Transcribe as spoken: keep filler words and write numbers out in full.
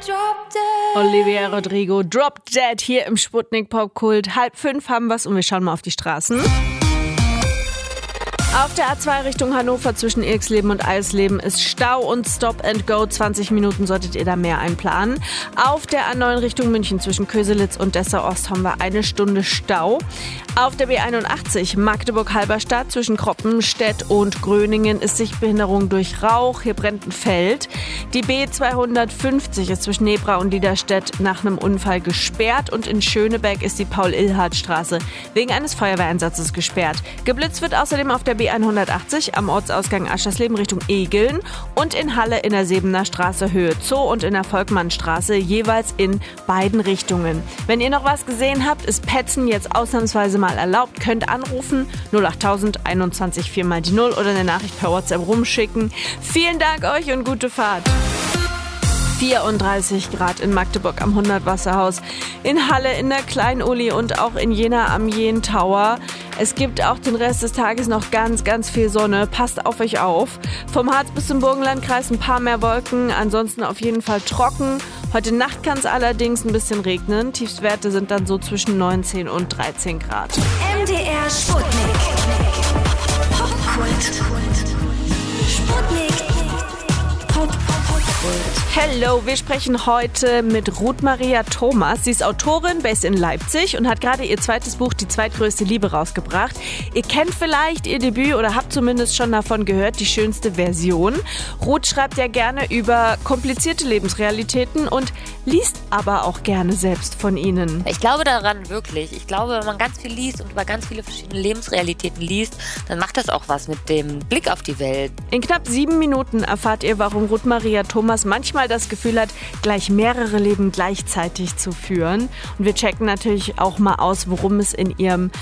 Olivia Rodrigo, Drop Dead hier im Sputnik Popkult. Halb fünf haben wir's und wir schauen mal auf die Straßen. Auf der A zwei Richtung Hannover zwischen Irxleben und Eisleben ist Stau und Stop and Go. zwanzig Minuten solltet ihr da mehr einplanen. Auf der A neun Richtung München zwischen Köselitz und Dessau-Ost haben wir eine Stunde Stau. Auf der B einundachtzig Magdeburg-Halberstadt zwischen Kroppenstedt und Gröningen ist Sichtbehinderung durch Rauch. Hier brennt ein Feld. Die B zweihundertfünfzig ist zwischen Nebra und Liederstedt nach einem Unfall gesperrt. Und in Schönebeck ist die Paul-Illhardt-Straße wegen eines Feuerwehreinsatzes gesperrt. Geblitzt wird außerdem auf der B hundertachtzig am Ortsausgang Aschersleben Richtung Egeln und in Halle in der Sebener Straße Höhe Zoo und in der Volkmannstraße jeweils in beiden Richtungen. Wenn ihr noch was gesehen habt, ist Petzen jetzt ausnahmsweise mal erlaubt. Könnt anrufen null achttausend einundzwanzig vier mal die null oder eine Nachricht per WhatsApp rumschicken. Vielen Dank euch und gute Fahrt. vierunddreißig Grad in Magdeburg am Hundertwasserhaus, in Halle in der Klein-Uli und auch in Jena am Jen Tower. Es gibt auch den Rest des Tages noch ganz, ganz viel Sonne. Passt auf euch auf. Vom Harz bis zum Burgenlandkreis ein paar mehr Wolken, ansonsten auf jeden Fall trocken. Heute Nacht kann es allerdings ein bisschen regnen. Tiefstwerte sind dann so zwischen neunzehn und dreizehn Grad. M D R Sputnik. Popkult. Sputnik. Hello, wir sprechen heute mit Ruth Maria Thomas. Sie ist Autorin, based in Leipzig und hat gerade ihr zweites Buch Die zweitgrößte Liebe rausgebracht. Ihr kennt vielleicht ihr Debüt oder habt zumindest schon davon gehört, Die schönste Version. Ruth schreibt ja gerne über komplizierte Lebensrealitäten und liest aber auch gerne selbst von ihnen. Ich glaube daran wirklich. Ich glaube, wenn man ganz viel liest und über ganz viele verschiedene Lebensrealitäten liest, dann macht das auch was mit dem Blick auf die Welt. In knapp sieben Minuten erfahrt ihr, warum Ruth Maria Thomas manchmal das Gefühl hat, gleich mehrere Leben gleichzeitig zu führen. Und wir checken natürlich auch mal aus, worum es in ihrem